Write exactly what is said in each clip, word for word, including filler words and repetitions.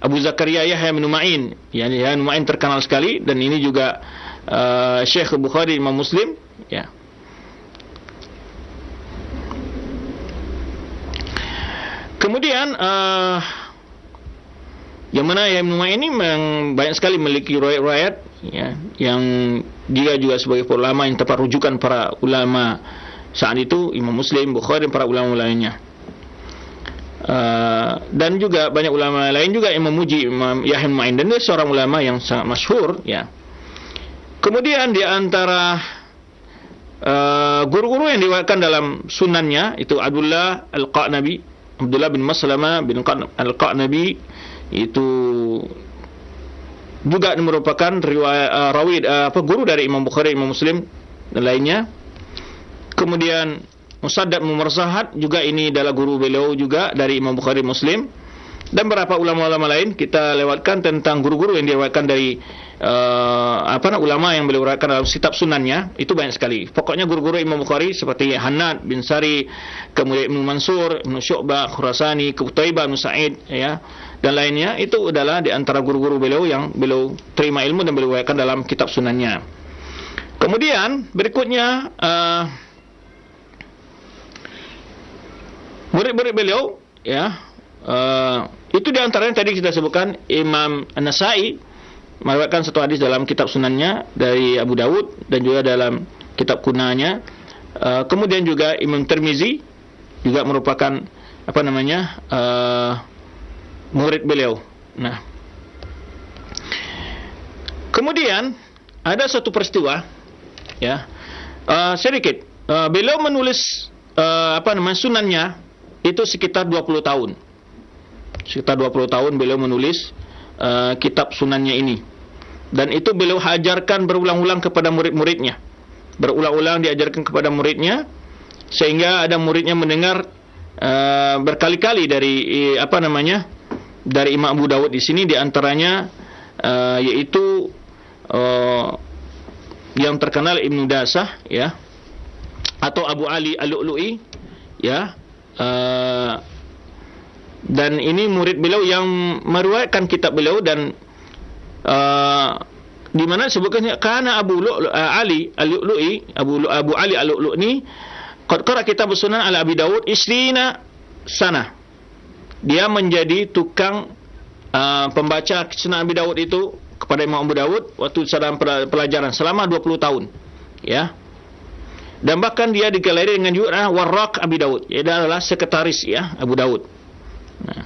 Abu Zakaria Yahya bin Ma'in. Yani Yahya bin Ma'in terkenal sekali, dan ini juga uh, Syekh Bukhari, Imam Muslim, ya. Kemudian uh, yang mana Yahya bin Ma'in ini banyak sekali memiliki riwayat, ya, yang dia juga sebagai ulama yang tempat rujukan para ulama saat itu, Imam Muslim, Bukhari, dan para ulama lainnya. Uh, dan juga banyak ulama lain juga yang memuji Imam Yahya bin Ma'in, dan dia seorang ulama yang sangat masyhur, ya. Kemudian di antara uh, guru-guru yang diriwayatkan dalam sunannya itu Abdullah Al-Qa'nabi, Abdullah bin Maslamah bin Al-Qa'nabi, itu juga merupakan riwayat uh, rawi uh, apa guru dari Imam Bukhari, Imam Muslim dan lainnya. Kemudian Musaddad bin Mursahad juga, ini adalah guru beliau juga dari Imam Bukhari, Muslim, dan beberapa ulama-ulama lain. Kita lewatkan tentang guru-guru yang diriwayatkan dari uh, apa nak ulama yang beliau riwayatkan dalam kitab sunannya, itu banyak sekali. Pokoknya guru-guru Imam Bukhari seperti Hannad bin Sari, kemudian Ibnu Mansur, Ibnu Syu'bah, Khurasani, Qutaibah bin Sa'id, ya, dan lainnya, itu adalah di antara guru-guru beliau yang beliau terima ilmu dan beliau riwayatkan dalam kitab sunannya. Kemudian berikutnya uh, murid-murid beliau, ya, uh, itu di antaranya tadi kita sebutkan Imam An-Nasa'i meriwayatkan satu hadis dalam kitab sunannya dari Abu Dawud dan juga dalam kitab kunanya. Uh, kemudian juga Imam Tirmizi juga merupakan apa namanya uh, murid beliau. Nah, kemudian ada satu peristiwa, ya, uh, sedikit uh, beliau menulis uh, apa namanya sunannya itu sekitar dua puluh tahun. Sekitar dua puluh tahun beliau menulis uh, kitab sunannya ini. Dan itu beliau ajarkan berulang-ulang kepada murid-muridnya. Berulang-ulang diajarkan kepada muridnya, sehingga ada muridnya mendengar uh, berkali-kali dari uh, apa namanya? dari Imam Abu Dawud di sini, di antaranya uh, yaitu uh, yang terkenal Ibnu Dasah, ya, atau Abu Ali Al-Lu'lu'i, ya. Uh, dan ini murid beliau yang meriwayatkan kitab beliau, dan uh, di mana sebutkannya karena Abu Lu'lu, uh, Ali Al-Lu'lu'i, Abu Abu Ali Al-Lu'lu'i qad qara kitab sunan ala Abi Dawud ishrina sana. Dia menjadi tukang uh, pembaca sunan Abi Dawud itu kepada Imam Abu Dawud waktu dalam pelajaran selama dua puluh tahun, ya. Dan bahkan dia digelari dengan juga Warraq Abi Dawud. Dia adalah sekretaris, ya, Abu Dawud. Nah.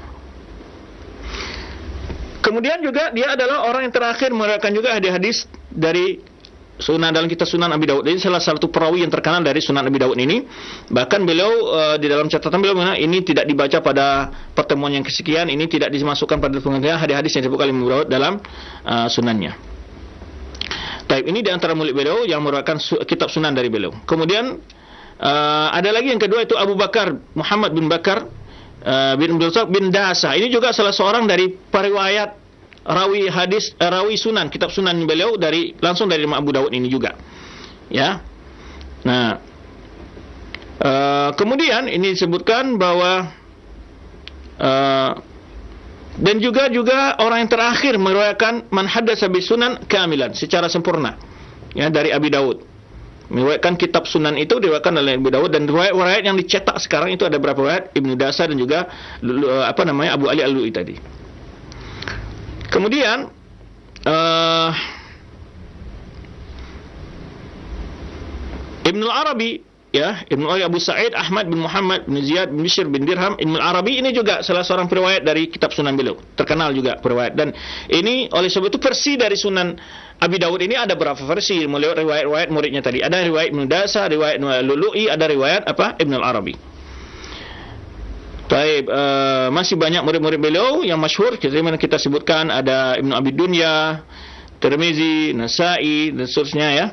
Kemudian juga dia adalah orang yang terakhir meriwayatkan juga hadis-hadis dari sunan dalam kitab Sunan Abi Dawud. Ini salah satu perawi yang terkenal dari Sunan Abi Dawud ini. Bahkan beliau uh, di dalam catatan beliau mengatakan ini tidak dibaca pada pertemuan yang kesekian, ini tidak dimasukkan pada pengertian hadis-hadis yang disebutkan oleh Imam Abu Dawud dalam uh, sunannya. Baik, ini di antara murid beliau yang meriwayatkan su- kitab sunan dari beliau. Kemudian uh, ada lagi yang kedua, itu Abu Bakar Muhammad bin Bakar uh, bin Abdul bin Dasa. Ini juga salah seorang dari periwayat rawi hadis, uh, rawi sunan, kitab sunan beliau dari langsung dari Imam Abu Dawud ini juga, ya. Nah, uh, kemudian ini disebutkan bahwa uh, dan juga juga orang yang terakhir meriwayatkan man haddatsa bi sunan kamilan secara sempurna, ya, dari Abi Dawud. Meriwayatkan kitab sunan itu diriwayatkan oleh Abu Dawud, dan riwayat-riwayat yang dicetak sekarang itu ada berapa riwayat? Ibnu Dasa dan juga apa namanya Abu Ali Al-Lu'i tadi. Kemudian uh, Ibnu Arabi, ya, Ibnu Arabi Abu Sa'id Ahmad bin Muhammad bin Ziyad bin Bishr bin Dirham. Ibnu Arabi ini juga salah seorang periwayat dari kitab sunan beliau, terkenal juga periwayat. Dan ini oleh sebab itu versi dari sunan Abi Dawud ini ada berapa versi mulai riwayat-riwayat muridnya tadi. Ada riwayat Ibnu Dasa, riwayat Al-Lu'lu'i, ada riwayat apa Ibnu Arabi. Baik, uh, masih banyak murid-murid beliau yang masyhur. Kita mana kita sebutkan ada Ibnu Abi Dunya, Tirmizi, Nasa'i dan seterusnya, ya.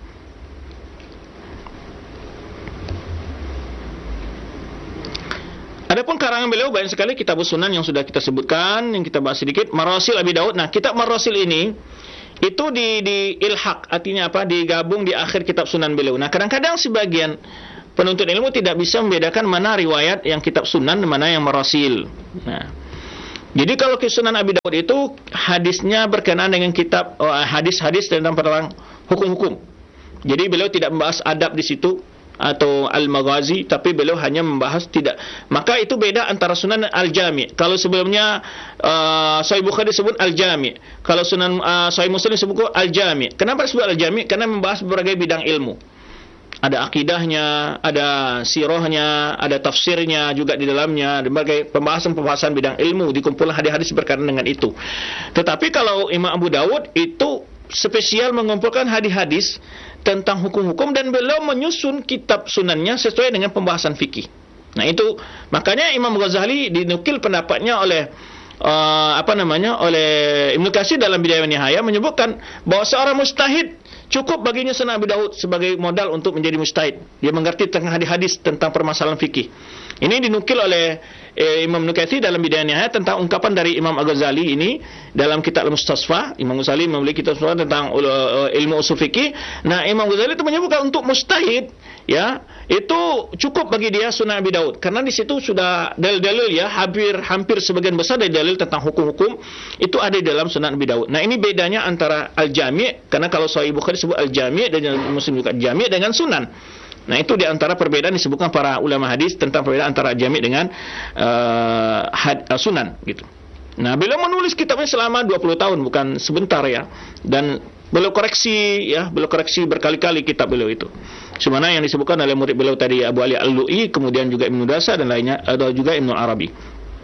Adapun karangan beliau banyak sekali kitab sunan yang sudah kita sebutkan, yang kita bahas sedikit. Marasil Abi Dawud. Nah, kitab Marasil ini itu di di ilhaq, artinya apa? Digabung di akhir kitab sunan beliau. Nah, kadang-kadang sebagian penuntut ilmu tidak bisa membedakan mana riwayat yang kitab sunan dan mana yang marasil. Nah, Jadi kalau Sunan Abi Dawud itu hadisnya berkenaan dengan kitab oh, hadis-hadis tentang perang hukum-hukum. Jadi beliau tidak membahas adab di situ atau al-maghazi, tapi beliau hanya membahas tidak. Maka itu beda antara Sunan al-Jami'. Kalau sebelumnya uh, Sahih Bukhari disebut al-Jami', kalau Sunan uh, Sahih Muslim disebut al-Jami'. Kenapa disebut al-Jami'? Karena membahas berbagai bidang ilmu. Ada akidahnya, ada sirahnya, ada tafsirnya juga di dalamnya, berbagai pembahasan-pembahasan bidang ilmu, dikumpulkan hadis-hadis berkaitan dengan itu. Tetapi kalau Imam Abu Dawud itu spesial mengumpulkan hadis-hadis tentang hukum-hukum, dan beliau menyusun kitab sunannya sesuai dengan pembahasan fikih. Nah itu, makanya Imam Ghazali dinukil pendapatnya oleh uh, apa namanya oleh Ibnu Katsir dalam Bidayah wa Nihayah, menyebutkan bahawa seorang mujtahid cukup baginya Sunan Abi Dawud sebagai modal untuk menjadi mujtahid. Dia mengerti tentang hadis-hadis tentang permasalahan fikih. Ini dinukil oleh eh, Imam Nukaiti dalam Bidayah Nihayah tentang ungkapan dari Imam Al-Ghazali ini dalam kitab Al-Mustasfa. Imam Ghazali memiliki kitab tentang uh, ilmu usul fikih. Nah, Imam Ghazali itu menyebutkan untuk mujtahid, ya, itu cukup bagi dia Sunan Abi Dawud, karena di situ sudah dalil-dalil, ya, hampir hampir sebagian besar dari dalil tentang hukum-hukum itu ada di dalam Sunan Abi Dawud. Nah, ini bedanya antara Al-Jami', karena kalau Sahih Bukhari disebut Al-Jami' dan Muslim juga Al-Jami' dengan Sunan. Nah, itu di antara perbedaan disebutkan para ulama hadis tentang perbedaan antara Jami' dengan uh, had, uh, Sunan gitu. Nah, beliau menulis kitabnya selama dua puluh tahun, bukan sebentar, ya. Dan beliau koreksi, ya, beliau koreksi berkali-kali kitab beliau itu. Semana yang disebutkan oleh murid beliau tadi Abu Ali Al-Lu'i, kemudian juga Ibnu Dasa dan lainnya, ada juga Ibnu Arabi.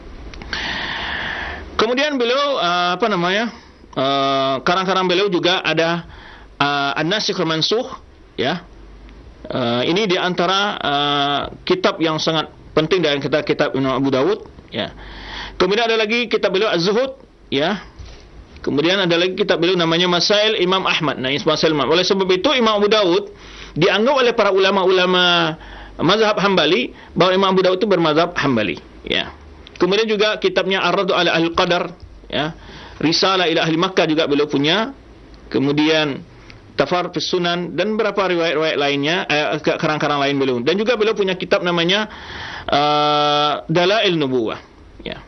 Kemudian beliau uh, apa namanya? Uh, karang-karang beliau juga ada uh, An-Nasikh wal Mansukh, ya. Uh, ini di antara uh, kitab yang sangat penting dari kitab kitab Imam Abu Dawud, ya. Kemudian ada lagi kitab beliau Az-Zuhud, ya. Kemudian ada lagi kitab beliau namanya Masail Imam Ahmad. Nah, Masail Imam. Oleh sebab itu Imam Abu Dawud dianggap oleh para ulama-ulama mazhab Hambali bahawa Imam Abu Dawud itu bermazhab Hambali, ya. Kemudian juga kitabnya Ar-Raddu ala Ahli Qadar, ya. Risalah ila Ahli Makkah juga beliau punya. Kemudian Tafar fi Sunan dan beberapa riwayat-riwayat lainnya, eh, karang-karang lain beliau. Dan juga beliau punya kitab namanya uh, Dalail Nubuwah, ya.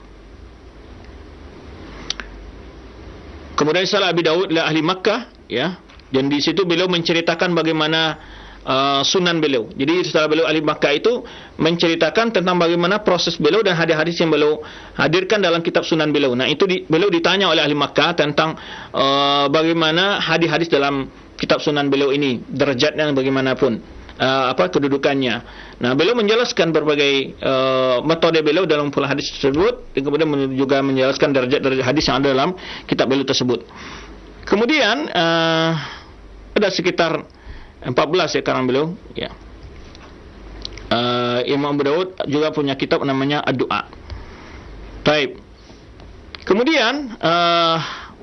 Kemudian Risalah Abi Dawud ila Ahli Makkah, ya. Dan di situ beliau menceritakan bagaimana uh, sunan beliau. Jadi Risalah beliau Ahli Makkah itu menceritakan tentang bagaimana proses beliau dan hadis-hadis yang beliau hadirkan dalam kitab sunan beliau. Nah, itu di, beliau ditanya oleh Ahli Makkah tentang uh, bagaimana hadis-hadis dalam kitab sunan beliau ini, derajatnya bagaimanapun, uh, apa kedudukannya. Nah, beliau menjelaskan berbagai uh, metode beliau dalam pula hadis tersebut, dan kemudian juga menjelaskan derajat-derajat hadis yang ada dalam kitab beliau tersebut. Kemudian uh, ada sekitar empat belas ya karang beliau, ya. Uh, Imam Abu Dawud juga punya kitab namanya Ad-Du'a. Baik. Kemudian uh,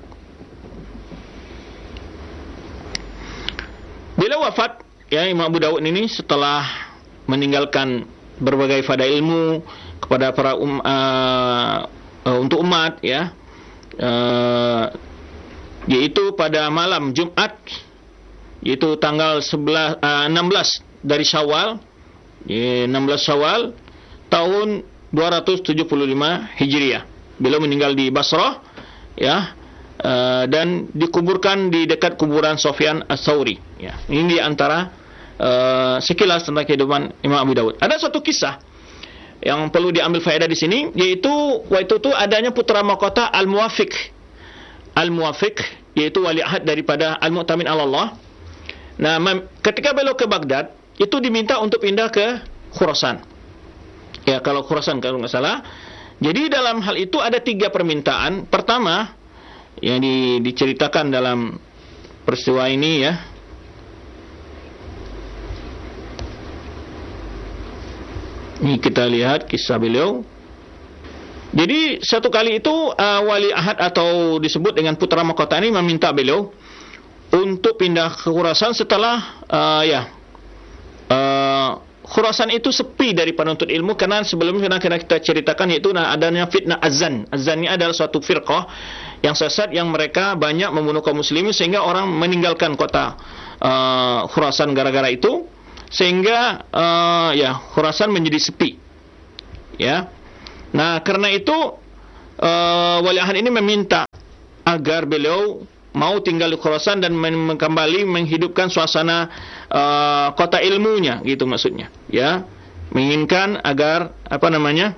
bila wafat, ya, Imam Abu Dawud ini setelah meninggalkan berbagai faedah ilmu kepada para um, uh, uh, untuk umat, ya, uh, yaitu pada malam Jumat, yaitu tanggal sebelas, uh, enam belas dari Syawal, ya, enam belas Syawal tahun dua ratus tujuh puluh lima Hijriah. Beliau meninggal di Basrah, ya. Uh, dan dikuburkan di dekat kuburan Sufyan Ats-Tsauri, ya. Ini di antara uh, sekilas tentang kehidupan Imam Abu Dawud. Ada satu kisah yang perlu diambil faedah di sini, yaitu waktu itu adanya putra mahkota Al-Muwafiq. Al-Muwafiq yaitu wali ahad daripada Al-Mu'tamin Allah. Nah, ketika beliau ke Baghdad, itu diminta untuk pindah ke Khurasan. Ya, kalau Khurasan kalau enggak salah. Jadi dalam hal itu ada tiga permintaan. Pertama, yang di, diceritakan dalam peristiwa ini, ya. Ini kita lihat kisah beliau. Jadi satu kali itu uh, wali ahad atau disebut dengan putra mahkota ini meminta beliau untuk pindah ke Khurasan setelah uh, ya uh, Khurasan itu sepi dari penuntut ilmu, karena sebelumnya kena kita ceritakan yaitu adanya fitnah azan. Azan ini adalah suatu firqah yang sesat yang mereka banyak membunuh kaum muslimin sehingga orang meninggalkan kota uh, Khurasan gara-gara itu, sehingga uh, ya Khurasan menjadi sepi, ya. Nah, karena itu uh, wali ahad ini meminta agar beliau mau tinggal di Khurasan dan men- kembali menghidupkan suasana uh, kota ilmunya, gitu maksudnya, ya, menginginkan agar apa namanya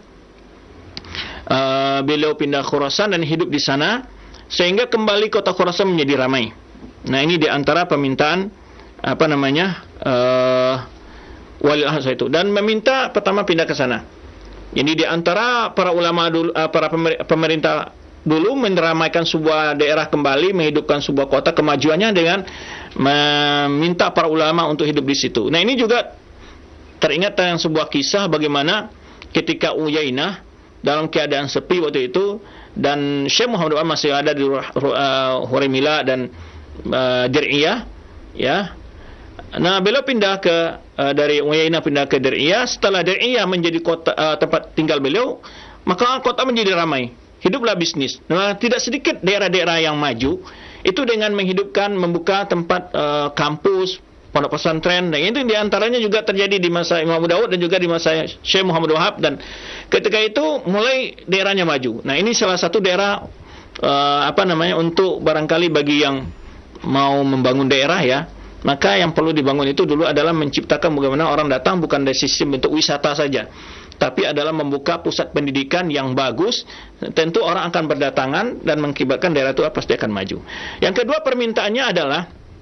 uh, beliau pindah Khurasan dan hidup di sana sehingga kembali kota Khurasan menjadi ramai. Nah, ini di antara permintaan apa namanya uh, wali ahad itu, dan meminta pertama pindah ke sana. Jadi di antara para ulama dulu, uh, para pemerintah dulu meramaikan sebuah daerah kembali, menghidupkan sebuah kota, kemajuannya dengan meminta para ulama untuk hidup di situ. Nah, ini juga teringat dengan sebuah kisah bagaimana ketika Uyainah dalam keadaan sepi waktu itu, dan Syekh Muhammad masih ada di uh, Hurimila dan uh, Dir'iyah, ya. Nah, beliau pindah ke uh, dari Uyainah pindah ke Dir'iyah. Setelah Dir'iyah menjadi kota uh, tempat tinggal beliau, maka kota menjadi ramai. Hiduplah bisnis. Nah, tidak sedikit daerah-daerah yang maju itu dengan menghidupkan, membuka tempat uh, kampus, pondok pesantren, dan itu diantaranya juga terjadi di masa Imam Abu Dawud dan juga di masa Syekh Muhammad Wahab, dan ketika itu mulai daerahnya maju. Nah, ini salah satu daerah uh, apa namanya untuk barangkali bagi yang mau membangun daerah, ya, maka yang perlu dibangun itu dulu adalah menciptakan bagaimana orang datang bukan dari sistem bentuk wisata saja, tapi adalah membuka pusat pendidikan yang bagus. Tentu orang akan berdatangan dan mengakibatkan daerah itu pasti akan maju. Yang kedua permintaannya adalah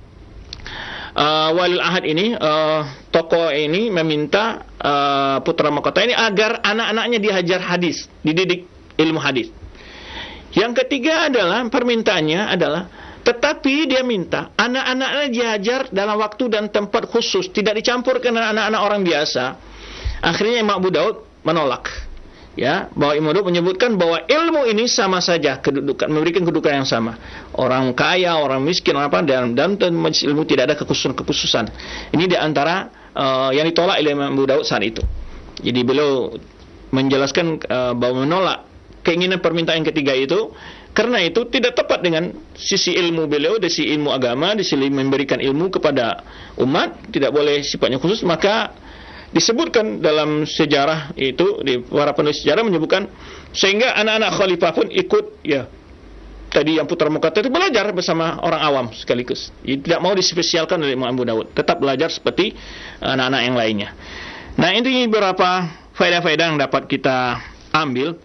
uh, walil ahad ini, uh, tokoh ini meminta uh, putra mahkota ini agar anak-anaknya diajar hadis, dididik ilmu hadis. Yang ketiga adalah permintaannya adalah tetapi dia minta anak-anaknya diajar dalam waktu dan tempat khusus, tidak dicampurkan dengan anak-anak orang biasa. Akhirnya Imam Abu Daud menolak, ya, bahwa Imam Abu Daud menyebutkan bahwa ilmu ini sama saja, kedudukan, memberikan kedudukan yang sama. Orang kaya, orang miskin, orang apa, dalam dalam majlis ilmu tidak ada kekhususan-kekhususan. Ini di antara uh, yang ditolak oleh Imam Abu Daud saat itu. Jadi beliau menjelaskan uh, bahwa menolak keinginan permintaan yang ketiga itu karena itu tidak tepat dengan sisi ilmu beliau, dari sisi ilmu agama, dari sisi memberikan ilmu kepada umat, tidak boleh sifatnya khusus. Maka disebutkan dalam sejarah itu, di para penulis sejarah menyebutkan sehingga anak-anak khalifah pun ikut, ya, tadi yang putra mahkota itu belajar bersama orang awam sekaligus. Tidak mau dispesialkan oleh Imam Abu Dawud, tetap belajar seperti anak-anak yang lainnya. Nah, ini beberapa faedah-faedah yang dapat kita ambil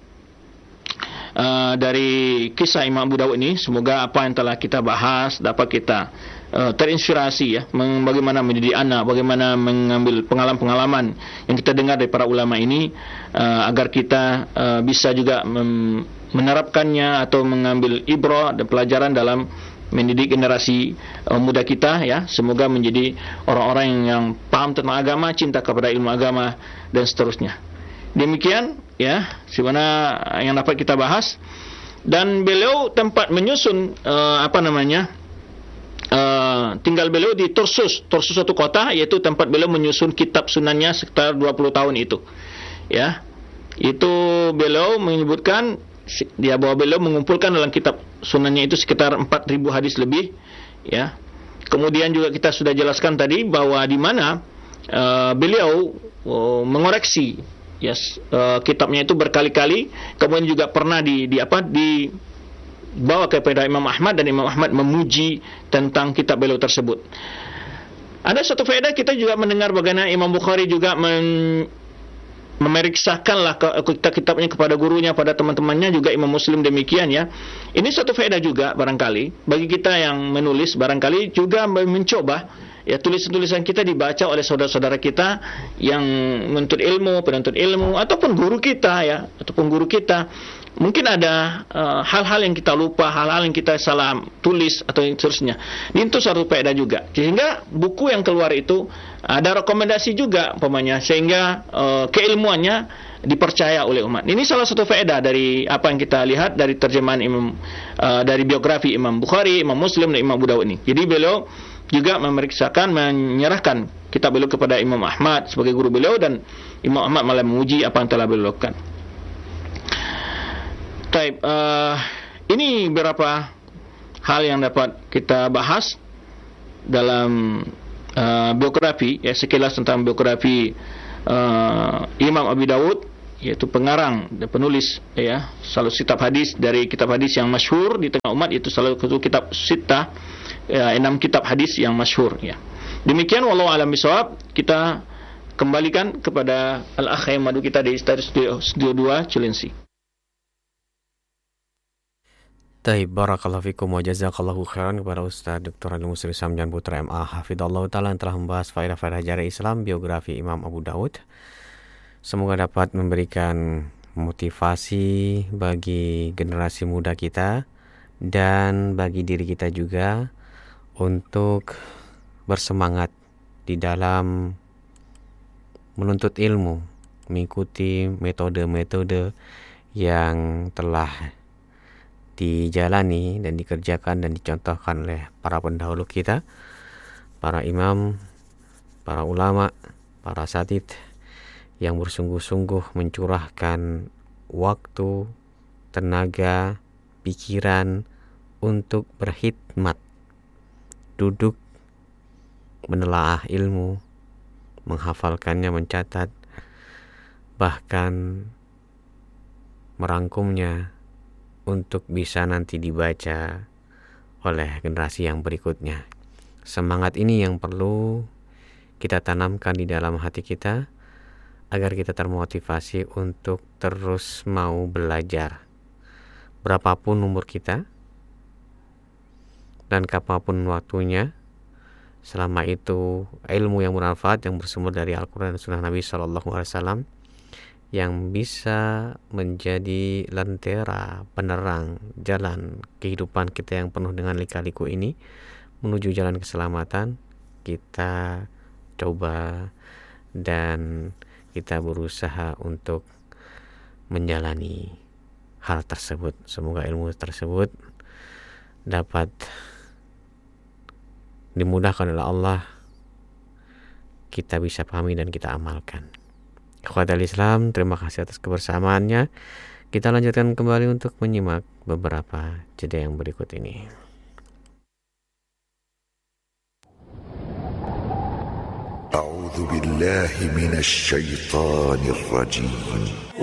Uh, dari kisah Imam Abu Dawud ini. Semoga apa yang telah kita bahas dapat kita uh, terinspirasi, ya, bagaimana mendidik anak, bagaimana mengambil pengalaman-pengalaman yang kita dengar dari para ulama ini, uh, agar kita uh, bisa juga mem- menerapkannya atau mengambil ibrah dan pelajaran dalam mendidik generasi uh, muda kita, ya. Semoga menjadi orang-orang yang paham tentang agama, cinta kepada ilmu agama, dan seterusnya. Demikian, ya, sebagaimana yang dapat kita bahas. Dan beliau tempat menyusun uh, apa namanya uh, tinggal beliau di Tarsus. Tarsus satu kota, yaitu tempat beliau menyusun kitab sunannya sekitar dua puluh tahun itu, ya. Itu beliau menyebutkan dia bahwa beliau mengumpulkan dalam kitab sunannya itu sekitar empat ribu hadis lebih, ya. Kemudian juga kita sudah jelaskan tadi bahwa di mana uh, beliau uh, mengoreksi, yes, uh, kitabnya itu berkali-kali, kemudian juga pernah di, di apa dibawa kepada Imam Ahmad, dan Imam Ahmad memuji tentang kitab beliau tersebut. Ada satu faedah, kita juga mendengar bagaimana Imam Bukhari juga men, memeriksakanlah kitab-kitabnya kepada gurunya, pada teman-temannya, juga Imam Muslim demikian, ya. Ini satu faedah juga barangkali bagi kita yang menulis, barangkali juga mencoba, ya, tulisan-tulisan kita dibaca oleh saudara-saudara kita yang menuntut ilmu, penuntut ilmu, ataupun guru kita, ya, ataupun guru kita. Mungkin ada uh, hal-hal yang kita lupa, hal-hal yang kita salah tulis atau seterusnya. Itu satu faedah juga. Sehingga buku yang keluar itu ada rekomendasi juga, umpamanya, sehingga uh, keilmuannya dipercaya oleh umat. Ini salah satu faedah dari apa yang kita lihat dari terjemahan Imam uh, dari biografi Imam Bukhari, Imam Muslim, dan Imam Abu Dawud ini. Jadi beliau juga memeriksakan, menyerahkan kitab beliau kepada Imam Ahmad sebagai guru beliau, dan Imam Ahmad malah memuji apa yang telah beliau lakukan. Baik, uh, ini beberapa hal yang dapat kita bahas dalam uh, biografi, ya, sekilas tentang biografi uh, Imam Abi Dawud, yaitu pengarang dan penulis ya salah satu kitab hadis dari kitab hadis yang masyhur di tengah umat, itu salah satu kitab sita, ya, enam kitab hadis yang masyhur ya. Demikian wallahu a'lam bishawab. Kita kembalikan kepada al-akh yang madu kita di studio, studio dua Cilengsi. Taib, barakallahu fikum wa jazakallahu khairan kepada Ustaz Doktor Ali Musri Samjan Putra M A Hafidhallahu Ta'ala yang telah membahas faedah-faedah sejarah Islam, biografi Imam Abu Daud. Semoga dapat memberikan motivasi bagi generasi muda kita dan bagi diri kita juga untuk bersemangat di dalam menuntut ilmu, mengikuti metode-metode yang telah dijalani dan dikerjakan dan dicontohkan oleh para pendahulu kita, para imam, para ulama, para asatidz yang bersungguh-sungguh mencurahkan waktu, tenaga, pikiran untuk berkhidmat, duduk menelaah ilmu, menghafalkannya, mencatat, bahkan merangkumnya untuk bisa nanti dibaca oleh generasi yang berikutnya. Semangat ini yang perlu kita tanamkan di dalam hati kita agar kita termotivasi untuk terus mau belajar. Berapapun umur kita dan kapanpun waktunya, selama itu ilmu yang bermanfaat yang bersumber dari Al-Quran dan Sunnah Nabi Sallallahu Alaihi Wasallam yang bisa menjadi lentera penerang jalan kehidupan kita yang penuh dengan lika-liku ini menuju jalan keselamatan, kita coba dan kita berusaha untuk menjalani hal tersebut. Semoga ilmu tersebut dapat dimudahkan oleh Allah, kita bisa pahami dan kita amalkan. Ikhwatal Islam, terima kasih atas kebersamaannya. Kita lanjutkan kembali untuk menyimak beberapa jeda yang berikut ini. A'udzu billahi minasy syaithanir rajim.